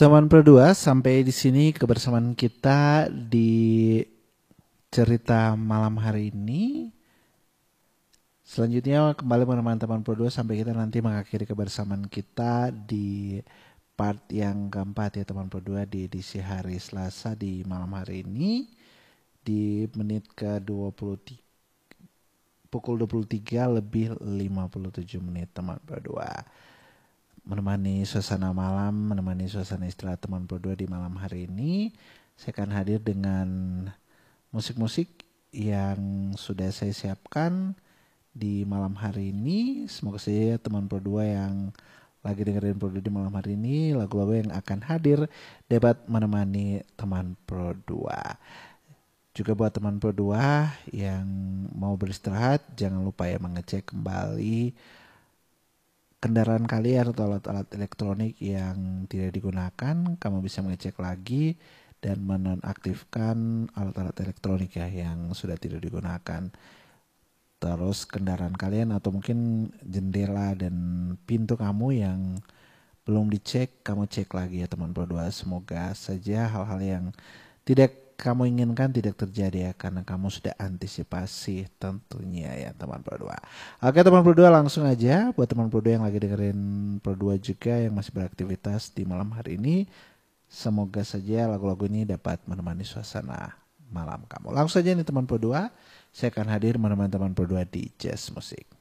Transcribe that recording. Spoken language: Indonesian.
Teman berdua, sampai di sini kebersamaan kita di cerita malam hari ini. Selanjutnya kembali menemani teman berdua sampai kita nanti mengakhiri kebersamaan kita di part yang keempat ya teman berdua, di edisi hari Selasa di malam hari ini di menit ke-23 pukul 23 lebih 57 menit teman berdua. Menemani suasana malam, menemani suasana istirahat teman berdua di malam hari ini. Saya akan hadir dengan musik-musik yang sudah saya siapkan di malam hari ini. Semoga saja teman berdua yang lagi dengerin berdua di malam hari ini, lagu-lagu yang akan hadir dapat menemani teman berdua. Juga buat teman berdua yang mau beristirahat, jangan lupa ya mengecek kembali kendaraan kalian atau alat-alat elektronik yang tidak digunakan. Kamu bisa mengecek lagi dan menonaktifkan alat-alat elektronik ya yang sudah tidak digunakan. Terus kendaraan kalian atau mungkin jendela dan pintu kamu yang belum dicek, kamu cek lagi ya teman berdua. Semoga saja hal-hal yang tidak kamu inginkan tidak terjadi ya, karena kamu sudah antisipasi tentunya ya teman berdua. Oke teman berdua, langsung aja buat teman berdua yang lagi dengerin berdua juga yang masih beraktivitas di malam hari ini. Semoga saja lagu-lagu ini dapat menemani suasana malam kamu. Langsung aja nih teman berdua, saya akan hadir menemani teman berdua di Jazz Musik.